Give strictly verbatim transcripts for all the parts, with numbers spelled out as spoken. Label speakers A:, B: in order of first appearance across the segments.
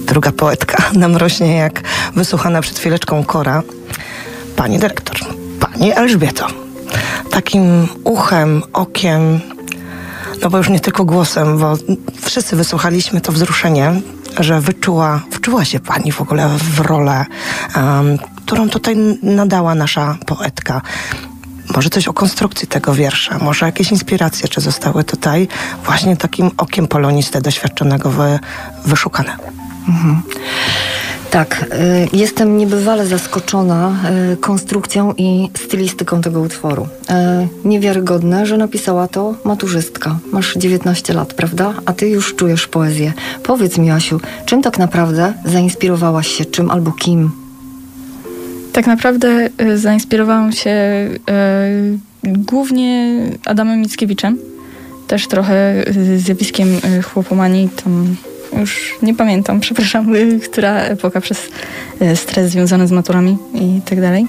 A: druga poetka nam rośnie jak wysłuchana przed chwileczką kora. Pani dyrektor, pani Elżbieto, takim uchem, okiem, no bo już nie tylko głosem, bo wszyscy wysłuchaliśmy to wzruszenie, że wyczuła, wczuła się pani w ogóle w rolę, um, którą tutaj nadała nasza poetka. Może coś o konstrukcji tego wiersza, może jakieś inspiracje, czy zostały tutaj właśnie takim okiem polonisty doświadczonego wy, wyszukane.
B: Mhm. Tak, y, jestem niebywale zaskoczona y, konstrukcją i stylistyką tego utworu. Y, niewiarygodne, że napisała to maturzystka. Masz dziewiętnaście lat, prawda? A ty już czujesz poezję. Powiedz mi, Asiu, czym tak naprawdę zainspirowałaś się? Czym albo kim?
C: Tak naprawdę y, zainspirowałam się y, głównie Adamem Mickiewiczem. Też trochę y, zjawiskiem y, chłopomanii, tam już nie pamiętam, przepraszam, y, która epoka przez y, stres związany z maturami i tak dalej.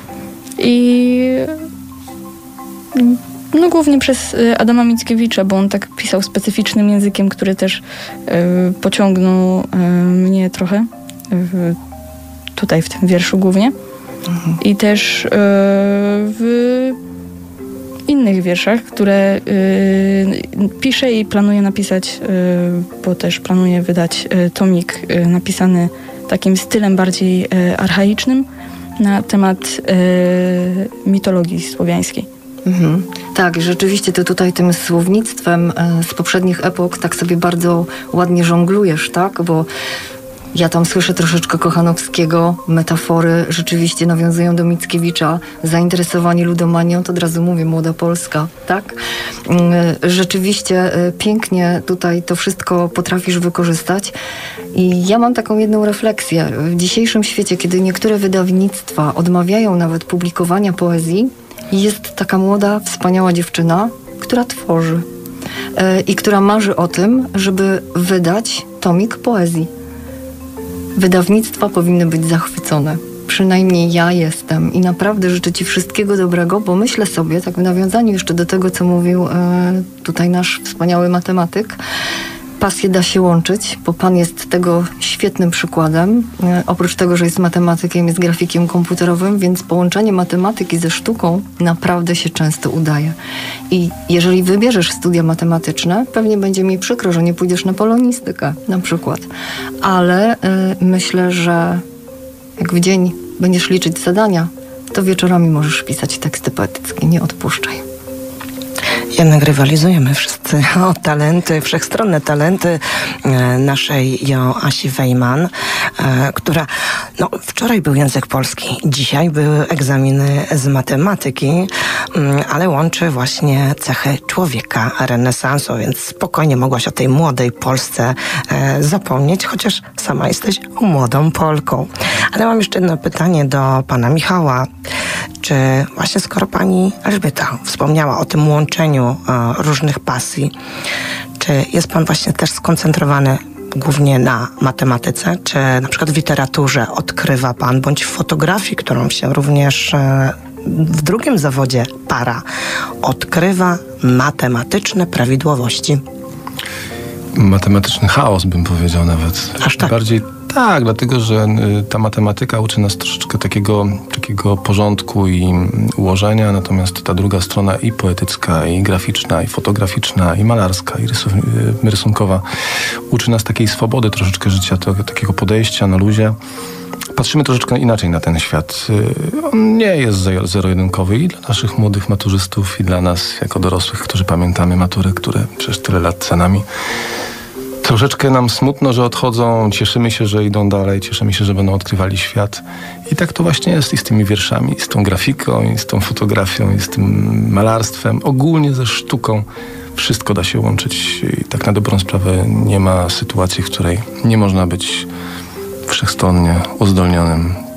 C: I y, no głównie przez y, Adama Mickiewicza, bo on tak pisał specyficznym językiem, który też y, pociągnął y, mnie trochę y, tutaj w tym wierszu głównie. Mhm. I też y, w innych wierszach, które y, piszę i planuję napisać, y, bo też planuję wydać y, tomik y, napisany takim stylem bardziej y, archaicznym na temat y, mitologii słowiańskiej.
B: Mhm. Tak, rzeczywiście ty tutaj tym słownictwem y, z poprzednich epok tak sobie bardzo ładnie żonglujesz, tak? Bo ja tam słyszę troszeczkę Kochanowskiego, metafory rzeczywiście nawiązują do Mickiewicza, zainteresowanie ludomanią, to od razu mówię, młoda Polska, tak? Rzeczywiście pięknie tutaj to wszystko potrafisz wykorzystać i ja mam taką jedną refleksję. W dzisiejszym świecie, kiedy niektóre wydawnictwa odmawiają nawet publikowania poezji, jest taka młoda, wspaniała dziewczyna, która tworzy i która marzy o tym, żeby wydać tomik poezji. Wydawnictwa powinny być zachwycone. Przynajmniej ja jestem i naprawdę życzę ci wszystkiego dobrego, bo myślę sobie, tak w nawiązaniu jeszcze do tego, co mówił e, tutaj nasz wspaniały matematyk, pasje da się łączyć, bo pan jest tego świetnym przykładem. E, oprócz tego, że jest matematykiem, jest grafikiem komputerowym, więc połączenie matematyki ze sztuką naprawdę się często udaje. I jeżeli wybierzesz studia matematyczne, pewnie będzie mi przykro, że nie pójdziesz na polonistykę na przykład. Ale e, myślę, że jak w dzień będziesz liczyć zadania, to wieczorami możesz pisać teksty poetyckie. Nie odpuszczaj.
A: Jednak rywalizujemy wszyscy o talenty, wszechstronne talenty naszej Joasi Wejman, która, no wczoraj był język polski, dzisiaj były egzaminy z matematyki, ale łączy właśnie cechy człowieka renesansu, więc spokojnie mogłaś o tej młodej Polsce zapomnieć, chociaż sama jesteś młodą Polką. Ale mam jeszcze jedno pytanie do pana Michała. Czy właśnie skoro pani Elżbieta wspomniała o tym łączeniu e, różnych pasji, czy jest pan właśnie też skoncentrowany głównie na matematyce, czy na przykład w literaturze odkrywa pan, bądź w fotografii, którą się również e, w drugim zawodzie para, odkrywa matematyczne prawidłowości?
D: Matematyczny chaos, bym powiedział nawet.
A: Aż tak?
D: Bardziej tak, dlatego że ta matematyka uczy nas troszeczkę takiego, takiego porządku i ułożenia, natomiast ta druga strona i poetycka, i graficzna, i fotograficzna, i malarska, i rysu, rysunkowa uczy nas takiej swobody troszeczkę życia, to, takiego podejścia na luzie. Patrzymy troszeczkę inaczej na ten świat. On nie jest zero-jedynkowy i dla naszych młodych maturzystów, i dla nas jako dorosłych, którzy pamiętamy matury, które przecież tyle lat za nami. Troszeczkę nam smutno, że odchodzą, cieszymy się, że idą dalej, cieszymy się, że będą odkrywali świat. I tak to właśnie jest i z tymi wierszami, i z tą grafiką, i z tą fotografią, i z tym malarstwem, ogólnie ze sztuką. Wszystko da się łączyć i tak na dobrą sprawę nie ma sytuacji, w której nie można być wszechstronnie uzdolnionym